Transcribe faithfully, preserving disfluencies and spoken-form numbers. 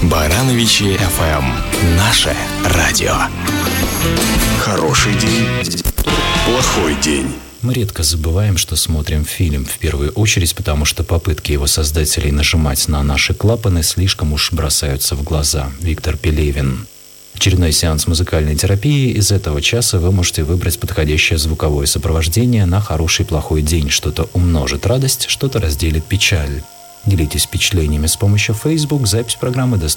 Барановичи эф эм. Наше радио. Хороший день, плохой день. Мы редко забываем, что смотрим фильм, в первую очередь, потому что попытки его создателей нажимать на наши клапаны слишком уж бросаются в глаза. Виктор Пелевин. Очередной сеанс музыкальной терапии. Из этого часа вы можете выбрать подходящее звуковое сопровождение на хороший-плохой день. Что-то умножит радость, что-то разделит печаль. Делитесь впечатлениями с помощью Facebook. Запись программы доступна